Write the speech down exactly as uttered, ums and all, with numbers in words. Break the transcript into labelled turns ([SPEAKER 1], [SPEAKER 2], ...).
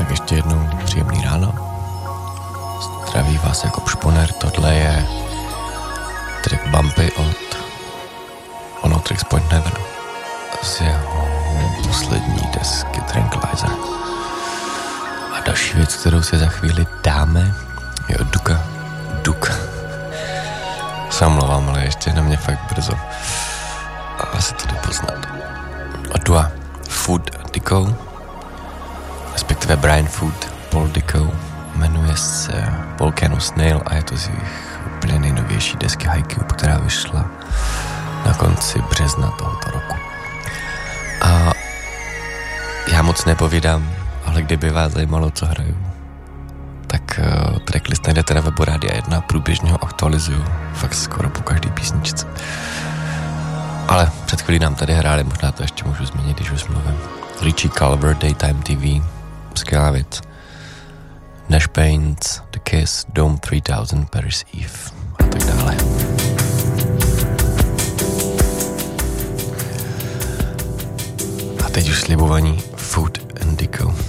[SPEAKER 1] Tak ještě jednou příjemný ráno. Zdraví vás Jakub Šponer, tohle je track Bumpy od Ono Tricks Point Never z jeho poslední desky Tranquilizer. A další věc, kterou si za chvíli dáme, je od Duka. Duk. Se omlouvám, ale ještě na mě fakt brzo. A asi to jde poznat. Od Dua Food Dico, respektive Brian Food, Paul Dico, jmenuje se Volcano Snail a je to z jejich úplně nejnovější desky Haiku, která vyšla na konci března tohoto roku. A já moc nepovídám, ale kdyby vás zajímalo, co hraju, tak uh, tracklist najdete na webu Rádia jedna, průběžně ho aktualizuju fakt skoro po každý písničce. Ale před chvílí nám tady hráli, možná to ještě můžu změnit, když už mluvím. Richie Culver, Daytime T V, skvělá věc. Nash Baines, The Kiss, Dome tři tisíc, Paris Eve a tak dále. A teď už slibovaní Food and Dico.